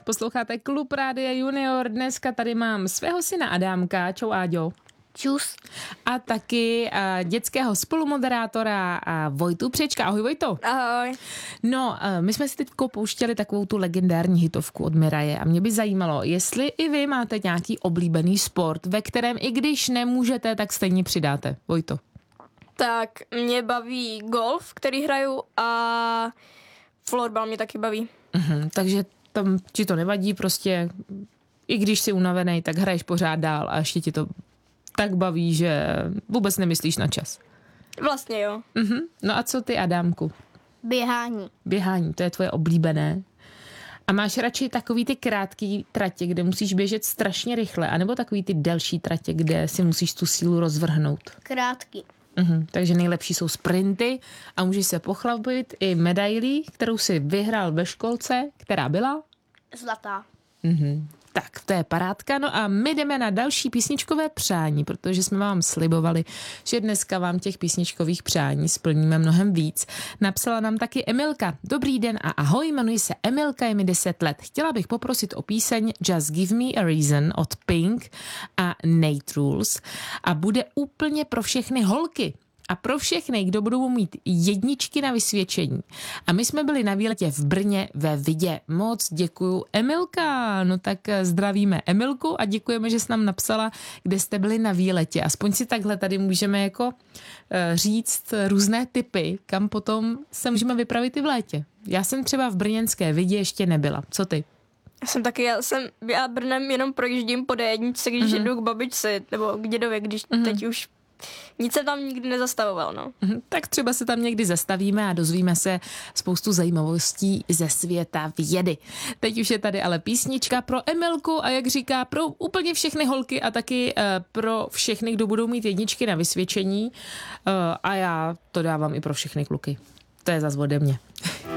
Posloucháte Klub Rádia Junior. Dneska tady mám svého syna Adámka. Čau, Áďo. Čus. A taky dětského spolumoderátora Vojtu Přečka. Ahoj, Vojto. Ahoj. No, my jsme si teď pouštěli takovou tu legendární hitovku od Miraje a mě by zajímalo, jestli i vy máte nějaký oblíbený sport, ve kterém i když nemůžete, tak stejně přidáte. Vojto. Tak mě baví golf, který hraju, a florbal mě taky baví. Takže tam ti to nevadí, prostě i když jsi unavený, tak hraješ pořád dál a ještě ti to tak baví, že vůbec nemyslíš na čas. Vlastně jo. No a co ty, Adámku? Běhání. Běhání, to je tvoje oblíbené. A máš radši takový ty krátký tratě, kde musíš běžet strašně rychle, anebo takový ty delší tratě, kde si musíš tu sílu rozvrhnout? Krátký. Takže nejlepší jsou sprinty a můžeš se pochlubit i medailí, kterou si vyhrál ve školce, která byla? Zlatá. Tak, to je parádka. No a my jdeme na další písničkové přání, protože jsme vám slibovali, že dneska vám těch písničkových přání splníme mnohem víc. Napsala nám taky Emilka. Dobrý den a ahoj, jmenuji se Emilka, je mi 10 let. Chtěla bych poprosit o píseň Just Give Me a Reason od Pink a Nate Rules a bude úplně pro všechny holky. A pro všechny, kdo budou mít jedničky na vysvědčení. A my jsme byli na výletě v Brně ve Vidě. Moc děkuju, Emilka. No tak zdravíme Emilku a děkujeme, že jsi nám napsala, kde jste byli na výletě. Aspoň si takhle tady můžeme jako říct různé tipy, kam potom se můžeme vypravit i v létě. Já jsem třeba v brněnské Vidě ještě nebyla. Co ty? Já Brnem jenom projíždím po D1, když jdu k babičce nebo k dědovi, když teď už nic se tam nikdy nezastavoval, no. Tak třeba se tam někdy zastavíme a dozvíme se spoustu zajímavostí ze světa vědy. Teď už je tady ale písnička pro Emilku a jak říká, pro úplně všechny holky a taky pro všechny, kdo budou mít jedničky na vysvědčení, a já to dávám i pro všechny kluky. To je zas ode mě.